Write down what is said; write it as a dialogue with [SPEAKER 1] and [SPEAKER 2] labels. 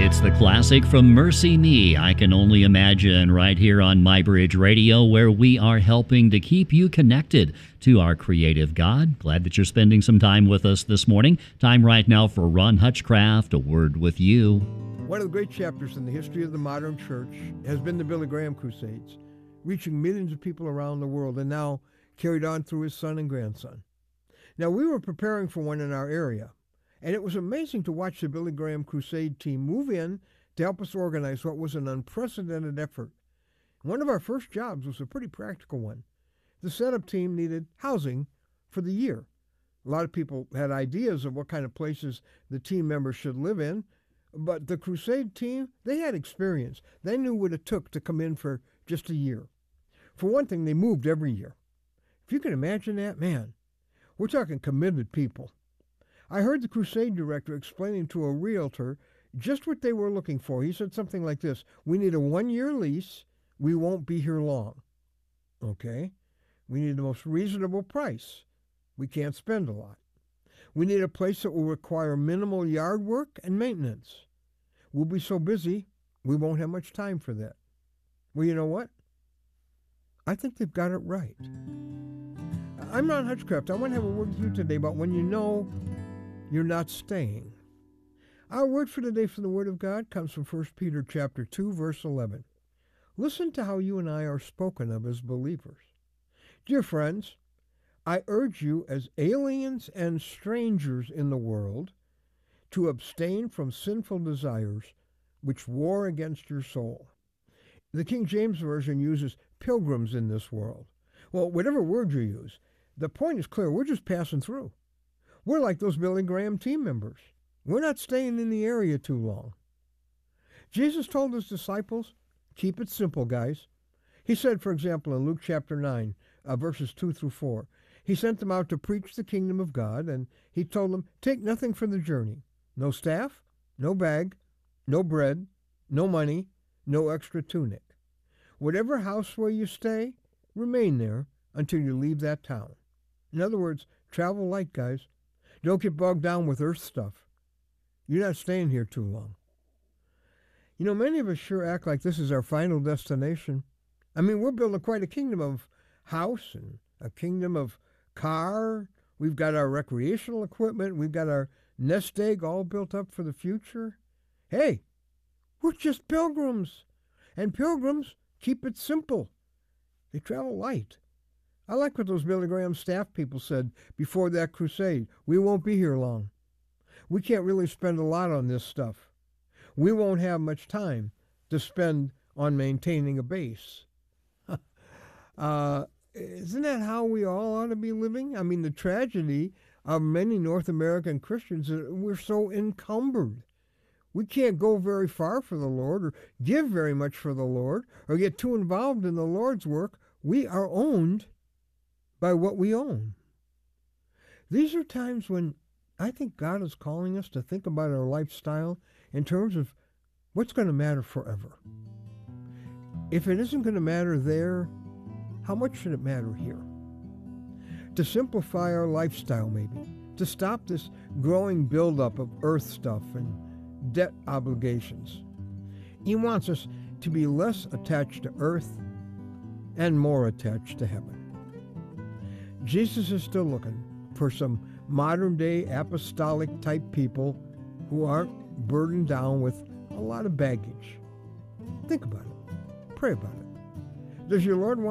[SPEAKER 1] It's the classic from Mercy Me, I Can Only Imagine, right here on MyBridge Radio, where we are helping to keep you connected to our creative God. Glad that you're spending some time with us this morning. Time right now for Ron Hutchcraft, A Word with You.
[SPEAKER 2] One of the great chapters in the history of the modern church has been the Billy Graham Crusades, reaching millions of people around the world and now carried on through his son and grandson. Now, we were preparing for one in our area, and it was amazing to watch the Billy Graham Crusade team move in to help us organize what was an unprecedented effort. One of our first jobs was a pretty practical one. The setup team needed housing for the year. A lot of people had ideas of what kind of places the team members should live in, but the Crusade team, they had experience. They knew what it took to come in for just a year. For one thing, they moved every year. If you can imagine that, man, we're talking committed people. I heard the Crusade director explaining to a realtor just what they were looking for. He said something like this: we need a 1-year lease. We won't be here long. Okay. We need the most reasonable price. We can't spend a lot. We need a place that will require minimal yard work and maintenance. We'll be so busy, we won't have much time for that. Well, you know what? I think they've got it right. I'm Ron Hutchcraft. I want to have a word with you today about when you know you're not staying. Our word for today from the Word of God comes from 1 Peter chapter 2, verse 11. Listen to how you and I are spoken of as believers. Dear friends, I urge you as aliens and strangers in the world to abstain from sinful desires which war against your soul. The King James Version uses pilgrims in this world. Well, whatever word you use, the point is clear. We're just passing through. We're like those Billy Graham team members. We're not staying in the area too long. Jesus told his disciples, keep it simple, guys. He said, for example, in Luke chapter 9, verses 2 through 4, he sent them out to preach the kingdom of God, and he told them, take nothing for the journey. No staff, no bag, no bread, no money, no extra tunic. Whatever house where you stay, remain there until you leave that town. In other words, travel light, guys. Don't get bogged down with earth stuff. You're not staying here too long. You know, many of us sure act like this is our final destination. I mean, we're building quite a kingdom of house and a kingdom of car. We've got our recreational equipment. We've got our nest egg all built up for the future. Hey, we're just pilgrims. And pilgrims keep it simple. They travel light. I like what those Billy Graham staff people said before that crusade. We won't be here long. We can't really spend a lot on this stuff. We won't have much time to spend on maintaining a base. Isn't that how we all ought to be living? I mean, the tragedy of many North American Christians is we're so encumbered. We can't go very far for the Lord or give very much for the Lord or get too involved in the Lord's work. We are owned by what we own. These are times when I think God is calling us to think about our lifestyle in terms of what's going to matter forever. If it isn't going to matter there, how much should it matter here? To simplify our lifestyle, maybe. To stop this growing buildup of earth stuff and debt obligations. He wants us to be less attached to earth and more attached to heaven. Jesus is still looking for some modern-day apostolic-type people who aren't burdened down with a lot of baggage. Think about it. Pray about it. Does your Lord want